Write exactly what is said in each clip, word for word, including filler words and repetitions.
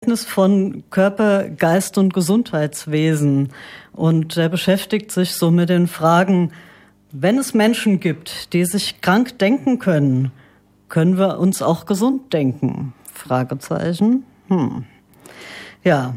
von Körper, Geist und Gesundheitswesen. Und er beschäftigt sich so mit den Fragen, wenn es Menschen gibt, die sich krank denken können, können wir uns auch gesund denken? Fragezeichen. Hm. Ja.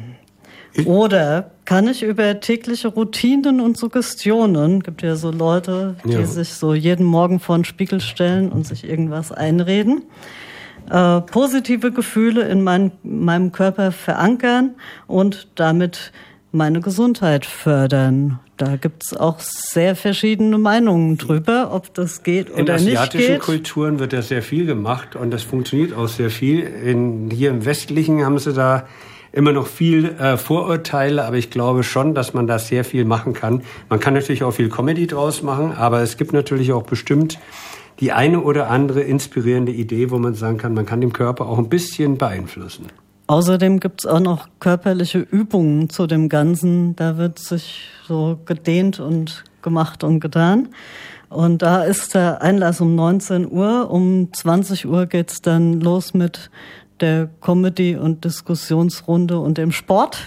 Oder kann ich über tägliche Routinen und Suggestionen, gibt ja so Leute, die ja. sich so jeden Morgen vor den Spiegel stellen und sich irgendwas einreden, äh, positive Gefühle in mein, meinem Körper verankern und damit meine Gesundheit fördern. Da gibt's auch sehr verschiedene Meinungen drüber, ob das geht oder nicht geht. In asiatischen Kulturen wird da sehr viel gemacht und das funktioniert auch sehr viel. In, hier im Westlichen haben sie da immer noch viel äh, Vorurteile, aber ich glaube schon, dass man da sehr viel machen kann. Man kann natürlich auch viel Comedy draus machen, aber es gibt natürlich auch bestimmt die eine oder andere inspirierende Idee, wo man sagen kann, man kann den Körper auch ein bisschen beeinflussen. Außerdem gibt's auch noch körperliche Übungen zu dem Ganzen. Da wird sich so gedehnt und gemacht und getan. Und da ist der Einlass um neunzehn Uhr. Um zwanzig Uhr geht's dann los mit der Comedy- und Diskussionsrunde und dem Sport.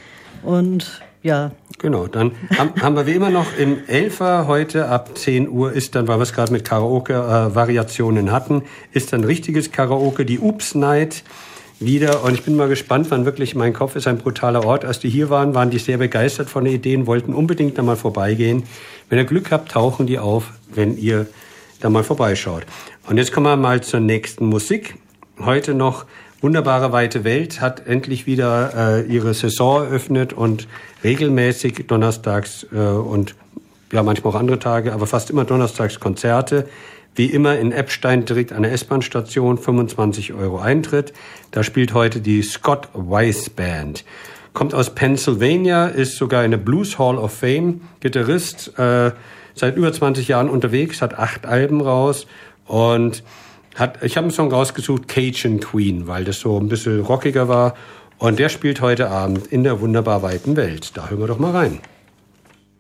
Und ja. Genau, dann haben wir wie immer noch im Elfer heute ab zehn Uhr ist dann, weil wir es gerade mit Karaoke-Variationen hatten, ist dann richtiges Karaoke, die Oops Night wieder. Und ich bin mal gespannt, wann wirklich, mein Kopf ist ein brutaler Ort. Als die hier waren, waren die sehr begeistert von den Ideen, wollten unbedingt da mal vorbeigehen. Wenn ihr Glück habt, tauchen die auf, wenn ihr da mal vorbeischaut. Und jetzt kommen wir mal zur nächsten Musik. Heute noch Wunderbare Weite Welt hat endlich wieder äh, ihre Saison eröffnet und regelmäßig donnerstags äh, und ja manchmal auch andere Tage, aber fast immer donnerstags Konzerte. Wie immer in Eppstein direkt an der S-Bahn-Station, fünfundzwanzig Euro Eintritt. Da spielt heute die Scott Weiss Band. Kommt aus Pennsylvania, ist sogar in der Blues Hall of Fame. Gitarrist, äh, seit über zwanzig Jahren unterwegs, hat acht Alben raus und hat, ich habe einen Song rausgesucht, Cajun Queen, weil das so ein bisschen rockiger war. Und der spielt heute Abend in der wunderbar weiten Welt. Da hören wir doch mal rein.